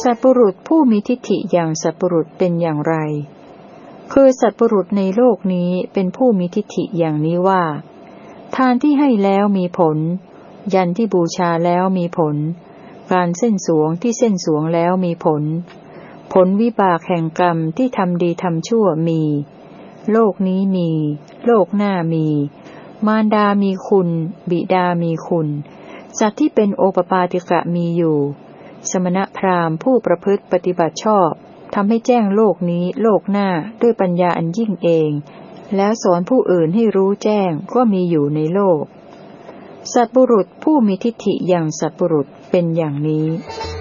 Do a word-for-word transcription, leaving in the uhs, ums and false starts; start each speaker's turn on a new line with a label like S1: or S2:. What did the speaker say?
S1: สัตบุรุษผู้มีทิฏฐิอย่างสัตบุรุษเป็นอย่างไรคือสัตบุรุษในโลกนี้เป็นผู้มีทิฏฐิอย่างนี้ว่าทานที่ให้แล้วมีผลยันที่บูชาแล้วมีผลการเส้นสวงที่เส้นสวงแล้วมีผลผลวิบากแห่งกรรมที่ทำดีทำชั่วมีโลกนี้มีโลกหน้ามีมารดามีคุณบิดามีคุณสัตว์ที่เป็นโอปปาติกะมีอยู่สมณพราหมณ์ผู้ประพฤติปฏิบัติชอบทำให้แจ้งโลกนี้โลกหน้าด้วยปัญญาอันยิ่งเองแล้วสอนผู้อื่นให้รู้แจ้งก็มีอยู่ในโลกสัตบุรุษผู้มีทิฏฐิอย่างสัตบุรุษเป็นอย่างนี้